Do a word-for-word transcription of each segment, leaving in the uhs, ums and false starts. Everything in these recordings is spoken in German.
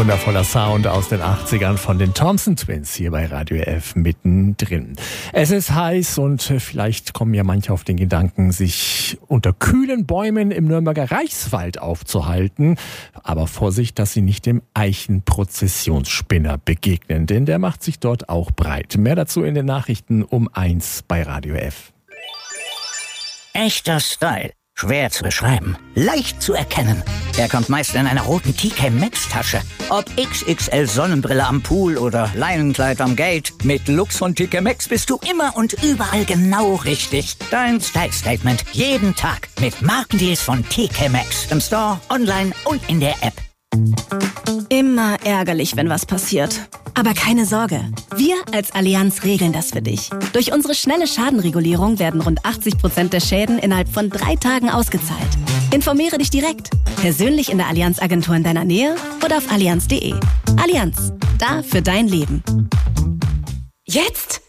Wundervoller Sound aus den achtzigern von den Thompson Twins hier bei Radio F mittendrin. Es ist heiß und vielleicht kommen ja manche auf den Gedanken, sich unter kühlen Bäumen im Nürnberger Reichswald aufzuhalten. Aber Vorsicht, dass sie nicht dem Eichenprozessionsspinner begegnen, denn der macht sich dort auch breit. Mehr dazu in den Nachrichten um eins bei Radio F. Echter Style. Schwer zu beschreiben, leicht zu erkennen. Er kommt meist in einer roten T K Maxx Tasche. Ob X X L Sonnenbrille am Pool oder Leinenkleid am Gate, mit Lux von T K Maxx bist du immer und überall genau richtig. Dein Style Statement jeden Tag mit Markendeals von T K Maxx. Im Store, online und in der App. Immer ärgerlich, wenn was passiert. Aber keine Sorge, wir als Allianz regeln das für dich. Durch unsere schnelle Schadenregulierung werden rund achtzig Prozent der Schäden innerhalb von drei Tagen ausgezahlt. Informiere dich direkt, persönlich in der Allianz-Agentur in deiner Nähe oder auf allianz punkt de. Allianz, da für dein Leben. Jetzt?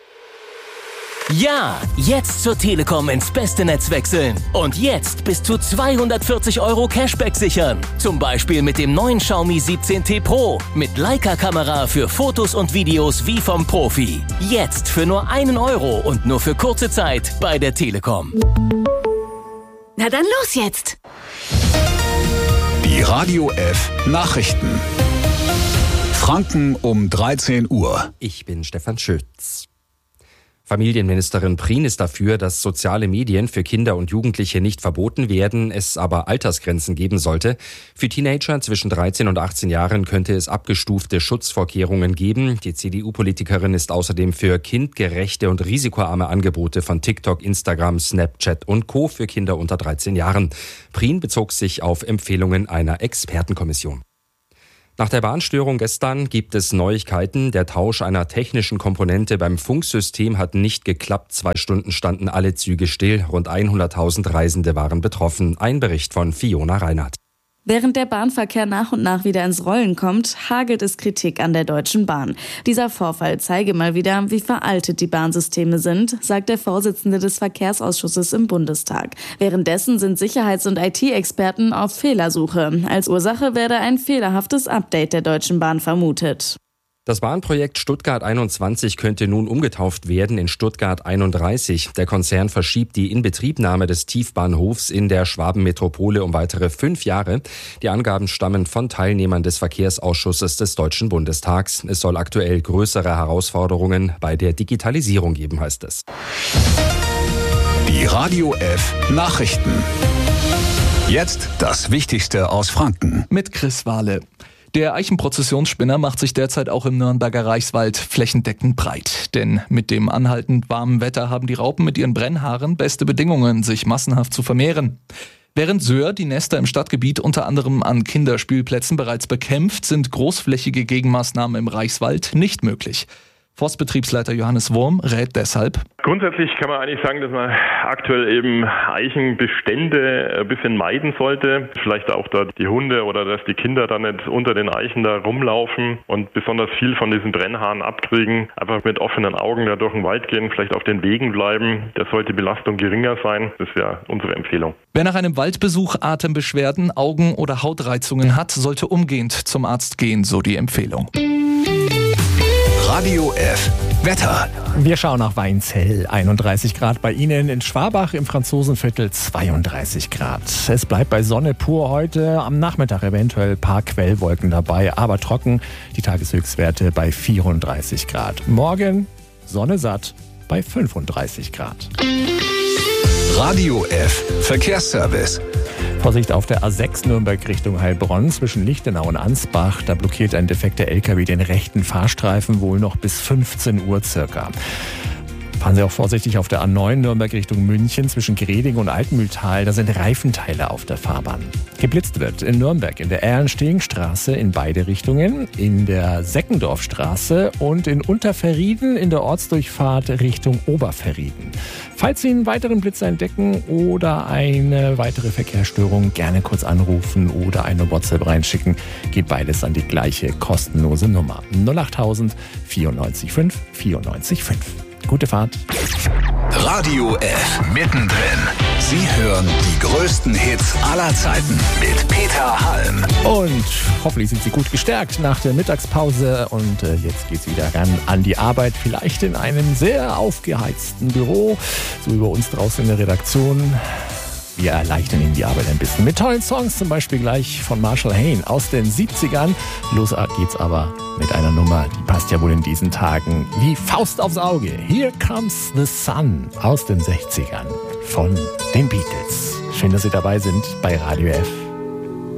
Ja, jetzt zur Telekom ins beste Netz wechseln. Und jetzt bis zu zweihundertvierzig Euro Cashback sichern. Zum Beispiel mit dem neuen Xiaomi siebzehn T Pro. Mit Leica-Kamera für Fotos und Videos wie vom Profi. Jetzt für nur einen Euro und nur für kurze Zeit bei der Telekom. Na dann los jetzt! Die Radio F Nachrichten. Franken um dreizehn Uhr. Ich bin Stefan Schütz. Familienministerin Prien ist dafür, dass soziale Medien für Kinder und Jugendliche nicht verboten werden, es aber Altersgrenzen geben sollte. Für Teenager zwischen dreizehn und achtzehn Jahren könnte es abgestufte Schutzvorkehrungen geben. Die C D U-Politikerin ist außerdem für kindgerechte und risikoarme Angebote von TikTok, Instagram, Snapchat und Co. für Kinder unter dreizehn Jahren. Prien bezog sich auf Empfehlungen einer Expertenkommission. Nach der Bahnstörung gestern gibt es Neuigkeiten. Der Tausch einer technischen Komponente beim Funksystem hat nicht geklappt. Zwei Stunden standen alle Züge still. Rund hunderttausend Reisende waren betroffen. Ein Bericht von Fiona Reinhardt. Während der Bahnverkehr nach und nach wieder ins Rollen kommt, hagelt es Kritik an der Deutschen Bahn. Dieser Vorfall zeige mal wieder, wie veraltet die Bahnsysteme sind, sagt der Vorsitzende des Verkehrsausschusses im Bundestag. Währenddessen sind Sicherheits- und I T-Experten auf Fehlersuche. Als Ursache werde ein fehlerhaftes Update der Deutschen Bahn vermutet. Das Bahnprojekt Stuttgart einundzwanzig könnte nun umgetauft werden in Stuttgart einunddreißig. Der Konzern verschiebt die Inbetriebnahme des Tiefbahnhofs in der Schwabenmetropole um weitere fünf Jahre. Die Angaben stammen von Teilnehmern des Verkehrsausschusses des Deutschen Bundestags. Es soll aktuell größere Herausforderungen bei der Digitalisierung geben, heißt es. Die Radio F Nachrichten. Jetzt das Wichtigste aus Franken. Mit Chris Wahle. Der Eichenprozessionsspinner macht sich derzeit auch im Nürnberger Reichswald flächendeckend breit. Denn mit dem anhaltend warmen Wetter haben die Raupen mit ihren Brennhaaren beste Bedingungen, sich massenhaft zu vermehren. Während Söhr die Nester im Stadtgebiet unter anderem an Kinderspielplätzen bereits bekämpft, sind großflächige Gegenmaßnahmen im Reichswald nicht möglich. Forstbetriebsleiter Johannes Wurm rät deshalb: Grundsätzlich kann man eigentlich sagen, dass man aktuell eben Eichenbestände ein bisschen meiden sollte. Vielleicht auch da die Hunde oder dass die Kinder da nicht unter den Eichen da rumlaufen und besonders viel von diesen Brennhaaren abkriegen. Einfach mit offenen Augen da durch den Wald gehen, vielleicht auf den Wegen bleiben. Da sollte die Belastung geringer sein. Das wäre unsere Empfehlung. Wer nach einem Waldbesuch Atembeschwerden, Augen- oder Hautreizungen hat, sollte umgehend zum Arzt gehen, so die Empfehlung. Radio F Wetter. Wir schauen nach Weinzell. einunddreißig Grad bei Ihnen, in Schwabach im Franzosenviertel zweiunddreißig Grad. Es bleibt bei Sonne pur heute. Am Nachmittag eventuell ein paar Quellwolken dabei, aber trocken. Die Tageshöchstwerte bei vierunddreißig Grad. Morgen Sonne satt bei fünfunddreißig Grad. Radio F Verkehrsservice. Vorsicht auf der A sechs Nürnberg Richtung Heilbronn zwischen Lichtenau und Ansbach. Da blockiert ein defekter L K W den rechten Fahrstreifen wohl noch bis fünfzehn Uhr circa. Fahren Sie auch vorsichtig auf der A neun Nürnberg Richtung München zwischen Greding und Altmühltal. Da sind Reifenteile auf der Fahrbahn. Geblitzt wird in Nürnberg in der Erlensteenstraße in beide Richtungen, in der Seckendorfstraße und in Unterverrieden in der Ortsdurchfahrt Richtung Oberverrieden. Falls Sie einen weiteren Blitz entdecken oder eine weitere Verkehrsstörung, gerne kurz anrufen oder eine WhatsApp reinschicken. Geht beides an die gleiche kostenlose Nummer. null achttausend vierundneunzig fünf vierundneunzig fünf. Gute Fahrt. Radio F mittendrin. Sie hören die größten Hits aller Zeiten mit Peter Halm. Und hoffentlich sind Sie gut gestärkt nach der Mittagspause. Und äh, jetzt geht's wieder ran an die Arbeit. Vielleicht in einem sehr aufgeheizten Büro, so wie bei uns draußen in der Redaktion. Wir erleichtern Ihnen die Arbeit ein bisschen. Mit tollen Songs, zum Beispiel gleich von Marshall Hayne aus den siebzigern. Los geht's aber mit einer Nummer, die passt ja wohl in diesen Tagen wie Faust aufs Auge. Here Comes the Sun aus den sechzigern von den Beatles. Schön, dass Sie dabei sind bei Radio F.